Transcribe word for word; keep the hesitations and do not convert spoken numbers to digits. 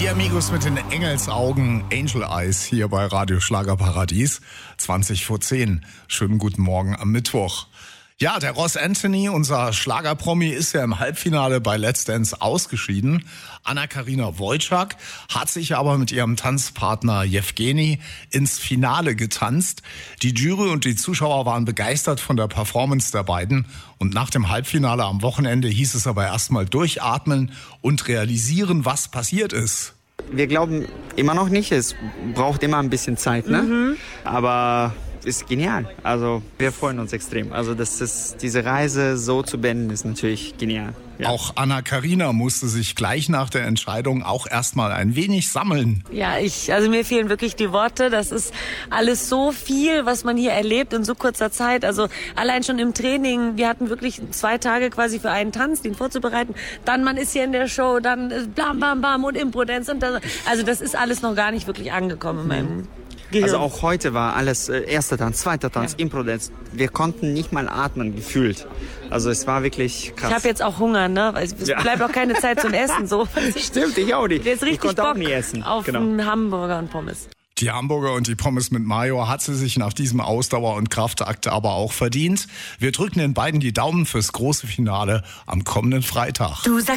Die Amigos mit den Engelsaugen, Angel Eyes, hier bei Radio Schlagerparadies, zwanzig vor zehn. Schönen guten Morgen am Mittwoch. Ja, der Ross Anthony, unser Schlagerpromi, ist ja im Halbfinale bei Let's Dance ausgeschieden. Anna-Karina Wojcik hat sich aber mit ihrem Tanzpartner Jewgeni ins Finale getanzt. Die Jury und die Zuschauer waren begeistert von der Performance der beiden. Und nach dem Halbfinale am Wochenende hieß es aber erstmal durchatmen und realisieren, was passiert ist. Wir glauben immer noch nicht, es braucht immer ein bisschen Zeit, ne? Mhm. Aber ist genial. Also wir freuen uns extrem. Also das ist, diese Reise so zu beenden, ist natürlich genial. Ja. Auch Anna-Karina musste sich gleich nach der Entscheidung auch erstmal ein wenig sammeln. Ja, ich, also mir fehlen wirklich die Worte. Das ist alles so viel, was man hier erlebt in so kurzer Zeit. Also allein schon im Training. Wir hatten wirklich zwei Tage quasi für einen Tanz, den vorzubereiten. Dann man ist hier in der Show, dann blam, bam, bam und Impro-Dance. Und das, also das ist alles noch gar nicht wirklich angekommen in meinem mhm. Also auch heute war alles äh, erster Tanz, zweiter Tanz, ja. Impro-Dance. Wir konnten nicht mal atmen, gefühlt. Also es war wirklich krass. Ich habe jetzt auch Hunger, ne? Es ja. bleibt auch keine Zeit zum Essen. So. Stimmt, ich auch nicht. Jetzt richtig ich konnte Bock auch nie essen. Auf genau. einen Hamburger und Pommes. Die Hamburger und die Pommes mit Mayo hat sie sich nach diesem Ausdauer- und Kraftakt aber auch verdient. Wir drücken den beiden die Daumen fürs große Finale am kommenden Freitag. Du